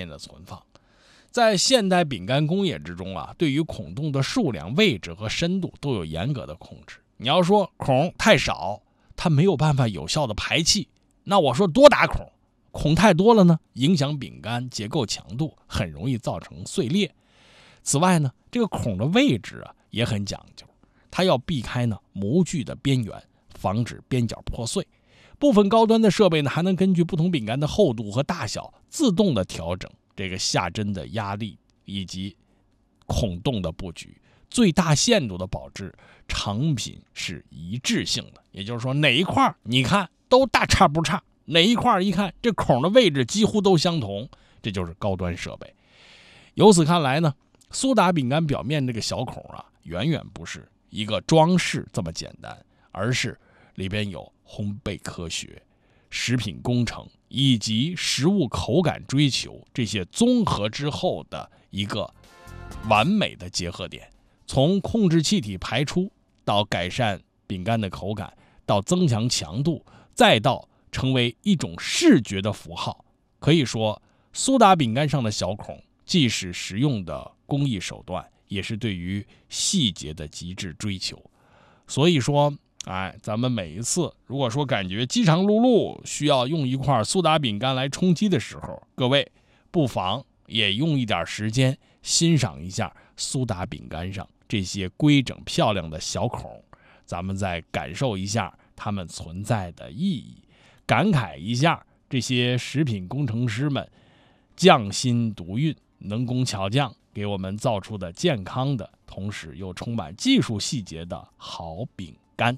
的存放。在现代饼干工业之中啊，对于孔洞的数量、位置和深度都有严格的控制。你要说孔太少，它没有办法有效的排气，那我说多打孔。孔太多了呢，影响饼干结构强度，很容易造成碎裂。此外呢，这个孔的位置啊也很讲究，它要避开呢模具的边缘，防止边角破碎。部分高端的设备呢，还能根据不同饼干的厚度和大小，自动的调整这个下针的压力以及孔洞的布局，最大限度的保证成品是一致性的。也就是说，哪一块你看都大差不差，哪一块一看这孔的位置几乎都相同，这就是高端设备。由此看来呢，苏打饼干表面这个小孔啊，远远不是一个装饰这么简单，而是里边有烘焙科学、食品工程以及食物口感追求这些综合之后的一个完美的结合点。从控制气体排出到改善饼干的口感，到增强强度，再到成为一种视觉的符号，可以说苏打饼干上的小孔既是实用的工艺手段，也是对于细节的极致追求。所以说咱们每一次如果说感觉饥肠辘辘，需要用一块苏打饼干来充饥的时候，各位不妨也用一点时间欣赏一下苏打饼干上这些规整漂亮的小孔，咱们再感受一下它们存在的意义，感慨一下这些食品工程师们匠心独运、能工巧匠给我们造出的健康的，同时又充满技术细节的好饼干。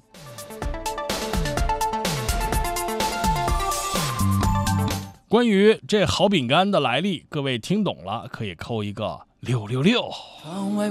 关于这好饼干的来历，各位听懂了可以扣一个666。 窗外